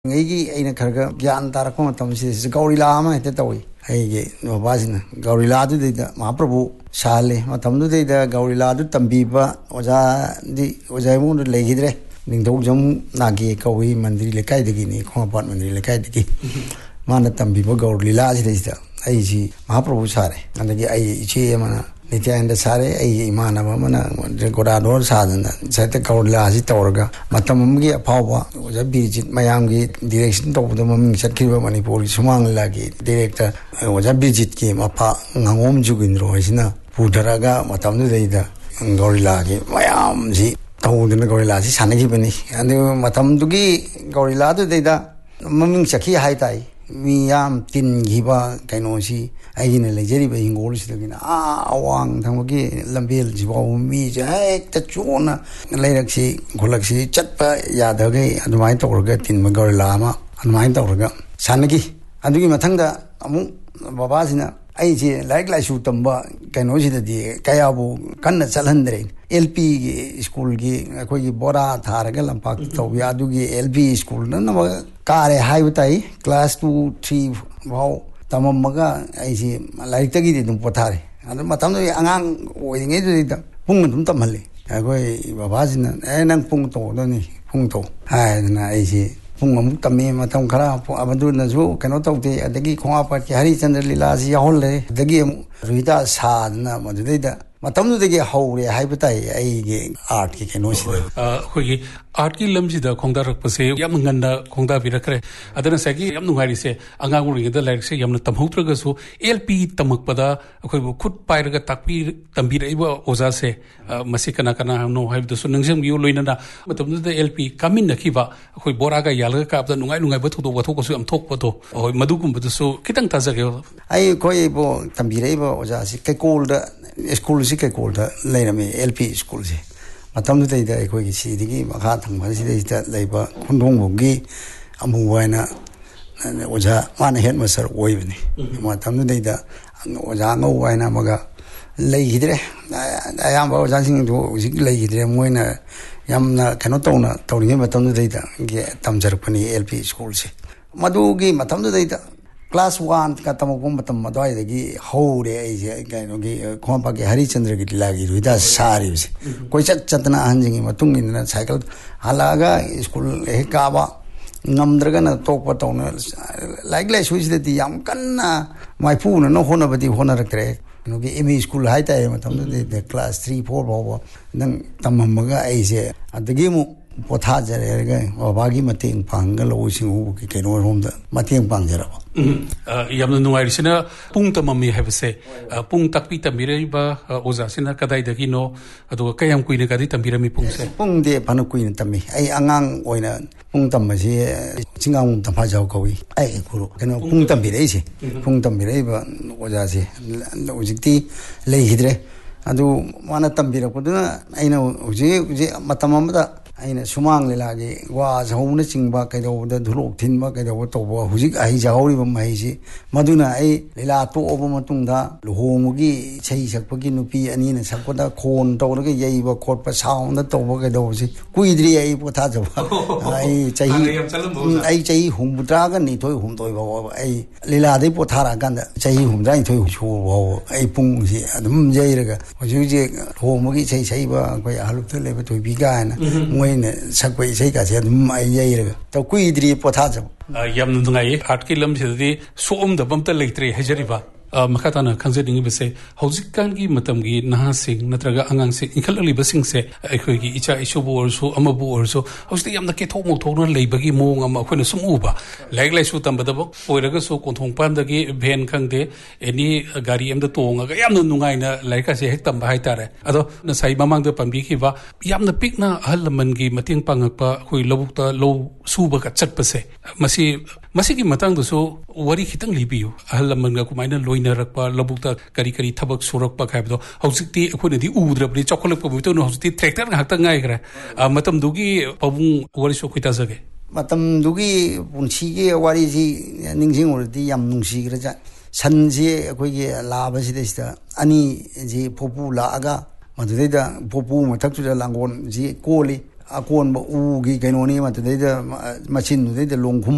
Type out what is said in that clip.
ꯑꯩꯅ ꯈꯔ ꯒ꯭ꯌꯥꯟ ꯇꯥꯔꯛꯄ ꯃꯇꯝꯁꯤꯗ ꯒꯧꯔꯤꯂꯥ ꯑꯃ ꯍꯦꯛꯇ ꯇꯧꯏ ꯑꯩꯒꯤ ꯕꯕꯥꯁꯤꯅ ꯒꯧꯔꯤꯂꯥꯗꯨꯗꯩꯗ ꯃꯍꯥꯄ꯭ꯔꯚꯨ ꯁꯥꯍꯜꯂꯤ ꯃꯇꯝꯗꯨꯗꯩꯗ ꯒꯧꯔꯤꯂꯥꯗꯨ ꯇꯝꯕꯤꯕ ꯑꯣꯖꯥ ꯏꯃꯨꯡꯗ ꯂꯩꯈꯤꯗ꯭ꯔꯦ ꯅꯤꯡꯊꯧꯖꯝ ꯅꯥꯒꯦ ꯀꯧꯏ ꯃꯟꯗꯤꯔ ꯂꯩꯀꯥꯏꯗꯒꯤꯅꯤ ꯈꯣꯡꯉꯥꯄꯥꯠ ꯃꯟꯗꯤꯔ ꯂꯩꯀꯥꯏꯗꯒꯤ ꯃꯥꯅ ꯇꯝꯕꯤꯕ ꯒꯧꯔꯤꯂꯥꯁꯤꯗꯩꯁꯤꯗ ꯑꯩꯁꯤ ꯃꯍꯥꯄ꯭ꯔꯚꯨ ꯁꯥꯔꯦ ꯑꯗꯒꯤ ꯑꯩ ꯏꯆꯦ ꯑꯃꯅ ꯅꯤꯇ꯭ꯌꯥꯅꯟꯗ ꯁꯥꯔꯦ ꯑꯩꯒꯤ ꯏꯃꯥꯟꯅꯕ ꯑꯃꯅ ꯒꯣꯗꯥꯗꯣꯔ ꯁꯥꯗꯅ ꯁꯥꯏꯠꯇ ꯒꯧꯔꯤꯂꯥꯁꯤ ꯇꯧꯔꯒ ꯃꯇꯝ ꯑꯃꯒꯤ ꯑꯐꯥꯎꯕ ꯑꯣꯖꯥ ꯕꯤꯔꯖꯤꯠ ꯃꯌꯥꯝꯒꯤ ꯗꯤꯔꯦꯛꯁꯟ ꯇꯧꯕꯗ ꯃꯃꯤꯡ ꯆꯠꯈꯤꯕ ꯃꯅꯤꯄꯨꯔꯒꯤ ꯁꯨꯃꯥꯡ ꯂꯤꯂꯥꯒꯤ ꯗꯤꯔꯦꯛꯇꯔ ꯑꯣꯖꯥ ꯕꯤꯔꯖꯤꯠꯀꯤ ꯃꯄꯥ ꯉꯥꯉꯣꯝ ꯖꯨꯒꯤꯟꯗ꯭ꯔꯣ ꯍꯥꯏꯁꯤꯅ ꯄꯨꯊꯔꯒ ꯃꯇꯝꯗꯨꯗꯩꯗ ꯒꯧꯔꯤꯂꯥꯒꯤ ꯃꯌꯥꯝꯁꯤ ꯇꯧꯗꯅ ꯒꯧꯔꯤꯂꯥꯁꯤ ꯁꯥꯟꯅꯈꯤꯕꯅꯤ ꯑꯗꯨꯒ ꯃꯇꯝꯗꯨꯒꯤ ꯒꯧꯔꯤꯂꯥꯗꯨꯗꯩꯗ ꯃꯃꯤꯡ ꯆꯠꯈꯤ ꯍꯥꯏꯇꯥꯏ ꯃꯤ ꯌꯥꯝ ꯇꯤꯟꯈꯤꯕ ꯀꯩꯅꯣꯁꯤ ꯑꯩꯒꯤꯅ ꯂꯩꯖꯔꯤꯕ ꯍꯤꯡꯒꯣꯜꯁꯤꯗꯒꯤꯅ ꯑꯋꯥꯡ ꯊꯪꯕꯒꯤ ꯂꯝꯕꯦꯜꯁꯤꯐꯥꯎꯕ ꯃꯤꯁꯦ ꯍꯦꯛꯇ ꯆꯣꯟꯅ ꯂꯩꯔꯛꯁꯤ ꯈꯨꯜꯂꯛꯁꯤ ꯆꯠꯄ ꯌꯥꯗꯈꯩ ꯑꯗꯨꯃꯥꯏꯅ ꯇꯧꯔꯒ ꯇꯤꯟꯕ ꯒꯧꯔꯤꯂꯥ ꯑꯃ ꯑꯗꯨꯃꯥꯏꯅ ꯇꯧꯔꯒ ꯁꯥꯟꯅꯈꯤ ꯑꯗꯨꯒꯤ ꯃꯊꯪꯗ ꯑꯃꯨꯛ ꯕꯕꯥꯁꯤꯅ ꯑꯩꯁꯦ ꯂꯥꯏꯔꯤꯛ ꯂꯥꯏꯁꯨ ꯇꯝꯕ ꯀꯩꯅꯣꯁꯤꯗꯗꯤ ꯀꯌꯥꯕꯨ ꯀꯟꯅ ꯆꯠꯍꯟꯗ꯭ꯔꯦ LPꯒꯤ ꯁ꯭ꯀꯨꯜꯒꯤ ꯑꯩꯈꯣꯏꯒꯤ ꯕꯣꯔꯥ ꯊꯥꯔꯒ ꯂꯝꯄꯥꯛꯇ ꯇꯧꯕ ꯑꯗꯨꯒꯤ LP ꯁ꯭ꯀꯨꯜꯅ ꯀꯥꯔꯦ ꯍꯥꯏꯕ ꯇꯥꯏ ꯀ꯭ꯂꯥꯁ 2, 3 ꯐꯥꯎ ꯇꯝꯃꯝꯃꯒ ꯑꯩꯁꯤ ꯂꯥꯏꯔꯤꯛꯇꯒꯤꯗꯤ ꯑꯗꯨꯝ ꯄꯣꯊꯥꯔꯦ ꯑꯗꯨ ꯃꯇꯝꯗꯨꯗꯤ ꯑꯉꯥꯡ ꯑꯣꯏꯔꯤꯉꯩꯗꯨꯗ ꯄꯨꯡ ꯑꯗꯨꯝ ꯇꯝꯍꯜꯂꯤ ꯑꯩꯈꯣꯏ ꯕꯕꯥꯁꯤꯅ ꯅꯪ ꯄꯨꯡ ꯇꯧꯒꯗꯕꯅꯤ ꯄꯨꯡ ꯇꯧ ꯍꯥꯏꯗꯅ ꯑꯩꯁꯤ ꯄꯨꯡ ꯑꯃꯨꯛ ꯇꯝꯃꯤ ꯃꯇꯝ ꯈꯔ ꯑꯗꯨꯅꯁꯨ ꯀꯩꯅꯣ ꯇꯧꯗꯦ ꯑꯗꯒꯤ ꯈꯣꯡꯉꯥꯄꯥꯠꯀꯤ ꯍꯔꯤꯆꯟꯗ꯭ꯔ ꯂꯤꯂꯥꯁꯤ ꯌꯥꯎꯍꯜꯂꯦ ꯑꯗꯒꯤ ꯑꯃꯨꯛ ꯔꯨꯍꯤꯗꯥꯁ ꯁꯥꯗꯅ ꯃꯗꯨꯗꯩꯗ ꯃꯇꯝꯗꯨꯗꯒꯤ ꯍꯧꯔꯦ ꯍꯥꯏꯕ ꯇꯥꯏ ꯑꯩꯒꯤ ꯑꯥꯔꯠꯀꯤ ꯀꯩꯅꯣꯁꯤꯗ ꯑꯩꯈꯣꯏꯒꯤ ꯑꯥꯔꯠꯀꯤ ꯂꯝꯁꯤꯗ ꯈꯣꯡꯗꯥꯔꯛꯄꯁꯦ ꯌꯥꯝꯅ ꯉꯟꯅ ꯈꯣꯡꯗꯥꯕꯤꯔꯛꯈ꯭ರೆ ꯑꯗꯨꯅ ꯉꯁꯥꯏꯒꯤ ꯌꯥꯝ ꯅꯨꯡꯉꯥꯏꯔꯤꯁꯦ ꯑꯉꯥꯡ ꯑꯣꯏꯔꯤꯉꯩꯗ ꯂꯥꯏꯔꯤꯛꯁꯦ ꯌꯥꯝꯅ ꯇꯝꯍꯧꯗ꯭ꯔꯒꯁꯨ LP ꯇꯝꯃꯛꯄꯗ ꯑꯩꯈꯣꯏꯕꯨ ꯈꯨꯠ ꯄꯥꯏꯔꯒ ꯇꯝꯕꯤꯔꯛꯏꯕ ꯑꯣꯖꯥꯁꯦ ꯃꯁꯤ ꯀꯅꯥ ꯀꯅꯥꯅꯣ ꯍꯥꯏꯕꯗꯨꯁꯨ ꯅꯤꯡꯁꯤꯡꯕꯤꯌꯨ ꯂꯣꯏꯅꯅ ꯃꯇꯝꯗꯨꯗ LP ꯀꯥꯃꯤꯟꯅꯈꯤꯕ ꯑꯩꯈꯣꯏ ꯕꯣꯔꯥꯒ ꯌꯥꯜꯂꯒ ꯀꯥꯕꯗ ꯅꯨꯡꯉꯥꯏꯕ ꯊꯧꯗꯣꯛ ꯋꯥꯊꯣꯛꯀꯁꯨ ꯌꯥꯝ ꯊꯣꯛꯄꯗꯣ ꯍꯣꯏ ꯃꯗꯨꯒꯨꯝꯕꯗꯨꯁꯨ ꯈꯤꯇꯪ ꯇꯥꯖꯒꯦ ꯑꯩꯈꯣꯏꯕꯨ ꯇꯝꯕꯤꯔꯛꯏꯕ ꯑꯣꯖꯥꯁꯤ ꯀꯩꯀꯣꯜꯗ ꯁ꯭ꯀꯨꯜꯁꯤ ꯀꯩꯀꯣꯜꯗ ꯂꯩꯔꯝꯃꯤ LP ꯁ꯭ꯀꯨꯜꯁꯦ ꯃꯇꯝꯗꯨꯗꯩꯗ ꯑꯩꯈꯣꯏꯒꯤ ꯁꯤꯗꯒꯤ ꯃꯈꯥ ꯊꯪꯕꯁꯤꯗꯩꯁꯤꯗ ꯂꯩꯕ ꯈꯨꯟꯗꯣꯡꯕꯝꯒꯤ ꯑꯃꯨꯕ ꯍꯥꯏꯅ ꯑꯣꯖꯥ ꯃꯥꯅ ꯍꯦꯠ ꯃꯥꯁꯇꯔ ꯑꯣꯏꯕꯅꯤ ꯃꯇꯝꯗꯨꯗꯩꯗ ꯑꯣꯖꯥ ꯑꯉꯧꯕ ꯍꯥꯏꯅ ꯑꯃꯒ ꯂꯩꯈꯤꯗ꯭ꯔꯦ ꯑꯌꯥꯝꯕ ꯑꯣꯖꯥꯁꯤꯡꯗꯨ ꯍꯧꯖꯤꯛ ꯂꯩꯈꯤꯗ꯭ꯔꯦ ꯃꯣꯏꯅ ꯌꯥꯝꯅ ꯀꯩꯅꯣ ꯇꯧꯔꯤꯉꯩ ꯃꯇꯝꯗꯨꯗꯩꯗ ꯇꯝꯖꯔꯛꯄꯅꯤ LP ꯁ꯭ꯀꯨꯜꯁꯦ ꯃꯗꯨꯒꯤ ꯃꯇꯝꯗꯨꯗꯩꯗ ꯀ꯭ꯂꯥꯁ 1ꯀ ꯇꯝꯃꯛꯄ ꯃꯇꯝ ꯑꯗꯨꯋꯥꯏꯗꯒꯤ ꯍꯧꯔꯦ ꯑꯩꯁꯦ ꯀꯩꯅꯣꯒꯤ ꯈꯣꯡꯉꯥꯄꯥꯠꯀꯤ ꯍꯔꯤꯆꯟꯗ꯭ꯔꯒꯤ ꯂꯤꯂꯥꯒꯤ ꯔꯨꯍꯤꯗꯥꯁ ꯁꯥꯔꯤꯕꯁꯦ ꯀꯣꯏꯆꯠ ꯆꯠꯇꯅ ꯑꯍꯟꯁꯤꯡꯒꯤ ꯃꯇꯨꯡ ꯏꯟꯅ ꯁꯥꯏꯀꯜ ꯍꯜꯂꯛꯑꯒ ꯁ꯭ꯀꯨꯜ ꯍꯦꯛ ꯀꯥꯕ ꯉꯝꯗ꯭ꯔꯒꯅ ꯇꯣꯛꯄ ꯇꯧꯅ ꯂꯥꯏꯔꯤꯛ ꯂꯥꯏꯁꯨꯁꯤꯗꯗꯤ ꯌꯥꯝ ꯀꯟꯅ ꯃꯥꯏꯄꯨꯅꯅ ꯍꯣꯠꯅꯕꯗꯤ ꯍꯣꯠꯅꯔꯛꯇ꯭ꯔꯦ ꯀꯩꯅꯣꯒꯤ ME ꯁ꯭ꯀꯨꯜ ꯍꯥꯏꯇꯥꯔꯦ ꯃꯇꯝꯗꯨꯗꯩꯗ ꯀ꯭ꯂꯥꯁ 3, 4 ꯐꯥꯎꯕ ꯅꯪ ꯇꯝꯃꯝꯃꯒ ꯑꯩꯁꯦ ꯑꯗꯒꯤ ꯑꯃꯨꯛ ꯄꯣꯊꯥꯖꯔꯦꯔꯒ ꯕꯕꯥꯒꯤ ꯃꯇꯦꯡ ꯄꯥꯡꯉꯒ ꯂꯧꯎ ꯁꯤꯡꯎꯕꯒꯤ ꯀꯩꯅꯣꯔꯣꯝꯗ ꯃꯇꯦꯡ ꯄꯥꯡꯖꯔꯕ ꯌꯥꯝꯅ ꯅꯨꯡꯉꯥꯏꯔꯤꯁꯤꯅ ꯄꯨꯡ ꯇꯝꯃꯝꯃꯤ ꯍꯥꯏꯕꯁꯦ ꯄꯨꯡ ꯇꯥꯛꯄꯤ ꯇꯝꯕꯤꯔꯛꯏꯕ ꯑꯣꯖꯥꯁꯤꯅ ꯀꯗꯥꯏꯗꯒꯤꯅꯣ ꯑꯗꯨꯒ ꯀꯌꯥꯝ ꯀꯨꯏꯅꯒꯗꯤ ꯇꯝꯕꯤꯔꯝꯃꯤ ꯄꯨꯡꯁꯦ ꯄꯨꯡꯗꯤ ꯐꯅ ꯀꯨꯏꯅ ꯇꯝꯃꯤ ꯑꯩ ꯑꯉꯥꯡ ꯑꯣꯏꯅ ꯄꯨꯡ ꯇꯝꯕꯁꯤ ꯆꯤꯡꯉꯥꯡꯕꯝ ꯇꯝꯐꯥꯖꯥꯎ ꯀꯧꯏ ꯑꯩ ꯒꯨꯔꯨ ꯀꯩꯅꯣ ꯄꯨꯡ ꯇꯝꯕꯤꯔꯛꯏꯁꯦ ꯄꯨꯡ ꯇꯝꯕꯤꯔꯛꯏꯕ ꯑꯣꯖꯥꯁꯦ ꯍꯧꯖꯤꯛꯇꯤ ꯂꯩꯈꯤꯗ꯭ꯔꯦ ꯑꯗꯨ ꯃꯥꯅ ꯇꯝꯕꯤꯔꯛꯄꯗꯨꯅ ꯑꯩꯅ ꯍꯧꯖꯤꯛ ꯃꯇꯝ ꯑꯃꯗ ꯑꯩꯅ ꯁꯨꯃꯥꯡ ꯂꯤꯂꯥꯒꯤ ꯋꯥ ꯆꯍꯧꯅꯆꯤꯡꯕ ꯀꯩꯗꯧꯕꯗ ꯙꯨꯂꯣꯛ ꯊꯤꯟꯕ ꯀꯩꯗꯧꯕ ꯇꯧꯕ ꯍꯧꯖꯤꯛ ꯍꯩꯖꯍꯧꯔꯤꯕ ꯃꯍꯩꯁꯤꯃꯗꯨꯅ ꯑꯩ ꯂꯤꯂꯥ ꯇꯣꯛꯑꯕ ꯃꯇꯨꯡꯗ ꯂꯨꯍꯣꯡꯕꯒꯤ ꯏꯁꯩ ꯁꯛꯄꯒꯤ ꯅꯨꯄꯤ ꯑꯅꯤꯅ ꯁꯛꯄꯗ ꯈꯣꯟ ꯇꯧꯔꯒ ꯌꯩꯕ ꯈꯣꯠꯄ ꯁꯥꯎꯟꯗ ꯇꯧꯕ ꯀꯩꯗꯧꯕꯁꯤ ꯀꯨꯏꯗ꯭ꯔꯤ ꯑꯩ ꯄꯣꯊꯥꯖꯕ ꯑꯩ ꯆꯍꯤ 62 ꯐꯥꯎꯕ ꯑꯩ ꯂꯤꯂꯥꯗꯩ ꯄꯣꯊꯥꯔꯛꯑꯀꯥꯟꯗ ꯆꯍꯤ 62 ꯁꯨꯕ ꯐꯥꯎꯕ ꯑꯩ ꯄꯨꯡꯁꯤ ꯑꯗꯨꯝ ꯌꯩꯔꯒ ꯍꯧꯖꯤꯛ ꯂꯨꯍꯣꯡꯕꯒꯤ ꯏꯁꯩ ꯁꯛꯏꯕ ꯑꯩꯈꯣꯏ ꯑꯍꯜꯂꯨꯞꯇ ꯂꯩꯕ ꯊꯣꯏꯕꯤ ꯀꯥꯏꯅ ꯃꯣꯏꯅ ꯁꯛꯄ ꯏꯁꯩꯒꯥꯁꯦ ꯑꯗꯨꯝ ꯑꯩ ꯌꯩꯔꯒ ꯀꯨꯏꯗ꯭ꯔꯤ ꯄꯣꯊꯥꯖꯕ ꯌꯥꯝꯅ ꯅꯨꯡꯉꯥꯏꯌꯦ ꯑꯥꯔꯠꯀꯤ ꯂꯝꯁꯤꯗꯗꯤ ꯁꯣꯛꯑꯝꯗꯕ ꯑꯝꯇ ꯂꯩꯇ꯭ꯔꯦ ꯍꯥꯏꯖꯔꯤꯕ ꯃꯈꯥ ꯇꯥꯅ ꯈꯪꯖꯅꯤꯡꯉꯤꯕꯁꯦ ꯍꯧꯖꯤꯛꯀꯥꯟꯒꯤ ꯃꯇꯝꯒꯤ ꯅꯍꯥꯁꯤꯡ ꯅꯠꯇ꯭ꯔꯒ ꯑꯉꯥꯡꯁꯤꯡ ꯏꯟꯈꯠꯂꯛꯂꯤꯕꯁꯤꯡꯁꯦ ꯑꯩꯈꯣꯏꯒꯤ ꯏꯆꯥ ꯏꯁꯨꯕꯨ ꯑꯣꯏꯔꯁꯨ ꯑꯃꯕꯨ ꯑꯣꯏꯔꯁꯨ ꯍꯧꯖꯤꯛꯇꯤ ꯌꯥꯝꯅ ꯀꯦꯊꯣꯛ ꯃꯧꯊꯣꯛꯅ ꯂꯩꯕꯒꯤ ꯃꯑꯣꯡ ꯑꯃ ꯑꯩꯈꯣꯏꯅ ꯁꯨꯝ ꯎꯕ ꯂꯥꯏꯔꯤꯛ ꯂꯥꯏꯁꯨ ꯇꯝꯕꯗꯕ ꯑꯣꯏꯔꯒꯁꯨ ꯀꯣꯟꯊꯣꯡꯄꯥꯟꯗꯒꯤ ꯚꯦꯟ ꯈꯪꯗꯦ ꯑꯦꯅꯤ ꯒꯥꯔꯤ ꯑꯃꯗ ꯇꯣꯡꯉꯒ ꯌꯥꯝꯅ ꯅꯨꯡꯉꯥꯏꯅ ꯂꯥꯏꯔꯤꯛꯀꯁꯦ ꯍꯦꯛ ꯇꯝꯕ ꯍꯥꯏꯇꯥꯔꯦ ꯑꯗꯣ ꯉꯁꯥꯏ ꯃꯃꯥꯡꯗ ꯄꯟꯕꯤꯈꯤꯕ ꯌꯥꯝꯅ ꯄꯤꯛꯅ ꯑꯍꯜ ꯂꯃꯟꯒꯤ ꯃꯇꯦꯡ ꯄꯥꯡꯉꯛꯄ ꯑꯩꯈꯣꯏ ꯂꯧꯕꯨꯛꯇ ꯂꯧ ꯁꯨꯕꯒ ꯆꯠꯄꯁꯦ ꯃꯁꯤꯒꯤ ꯃꯇꯥꯡꯗꯁꯨ ꯋꯥꯔꯤ ꯈꯤꯇꯪ ꯂꯤꯕꯤꯌꯨ ꯑꯍꯜ ꯂꯃꯟꯒ ꯀꯃꯥꯏꯅ ꯂꯣꯏꯅꯔꯛꯄ ꯂꯧꯕꯨꯛꯇ ꯀꯔꯤ ꯊꯕꯛ ꯁꯨꯔꯛꯄ ꯍꯥꯏꯕꯗꯣ ꯍꯧꯖꯤꯛꯇꯤ ꯑꯩꯈꯣꯏꯅꯗꯤ ꯎꯗ꯭ꯔꯕꯅꯤ ꯆꯥꯎꯈꯠꯂꯛꯄ ꯃꯇꯨꯡ ꯍꯧꯖꯤꯛꯇꯤ ꯇ꯭ꯔꯦꯛꯇꯔ ꯉꯥꯛꯇ ꯉꯥꯏꯈ꯭ꯔꯦ ꯃꯇꯝꯗꯨꯒꯤ ꯄꯥꯕꯨꯡ ꯋꯥꯔꯤꯁꯨ ꯑꯩꯈꯣꯏ ꯇꯥꯖꯒꯦ ꯃꯇꯝꯗꯨꯒꯤ ꯄꯨꯟꯁꯤꯒꯤ ꯋꯥꯔꯤꯁꯤ ꯅꯤꯡꯁꯤꯡꯉꯨꯔꯗꯤ ꯌꯥꯝ ꯅꯨꯡꯁꯤꯈ꯭ꯔꯖꯥꯠ ꯁꯟꯁꯤ ꯑꯩꯈꯣꯏꯒꯤ ꯂꯥꯕꯁꯤꯗꯩꯁꯤꯗ ꯑꯅꯤꯁꯤ ꯄꯣꯄꯨ ꯂꯥꯛꯑꯒ ꯃꯗꯨꯗꯩꯗ ꯄꯣꯄꯨ ꯃꯊꯛꯇꯨꯗ ꯂꯥꯡꯒꯣꯜꯁꯤ ꯀꯣꯜꯂꯤ ꯑꯀꯣꯟꯕ ꯎꯒꯤ ꯀꯩꯅꯣꯅꯤ ꯃꯗꯨꯗꯩꯗ ꯃꯆꯤꯟꯗꯨꯗꯩꯗ ꯂꯣꯡꯈꯨꯝ